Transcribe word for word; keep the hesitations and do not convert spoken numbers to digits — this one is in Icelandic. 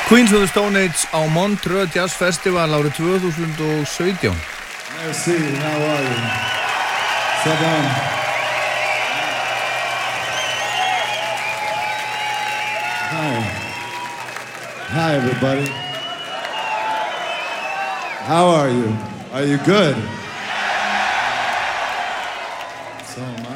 Queens of the Stone Age á Montreux Jazz Festival árið tvö þúsund og sautján. Merci, how are you? Ça va? Hi. Hi, everybody. How are you? Are you good? So am I.